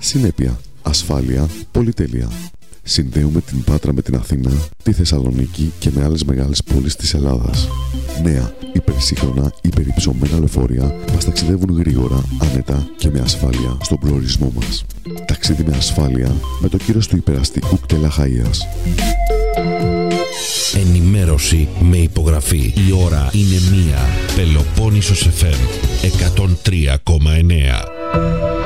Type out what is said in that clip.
Συνέπεια, ασφάλεια, πολυτέλεια. Συνδέουμε την Πάτρα με την Αθήνα, τη Θεσσαλονίκη και με άλλες μεγάλες πόλεις της Ελλάδας. Νέα, υπερσύγχρονα, υπερυψωμένα λεωφορεία μας ταξιδεύουν γρήγορα, άνετα και με ασφάλεια στον προορισμό μας. Ταξίδι με ασφάλεια με το κύρος του υπεραστικού κτέλα Χαΐας. Ενημέρωση με υπογραφή. Η ώρα είναι 1. Πελοπόννησος FM 103,9.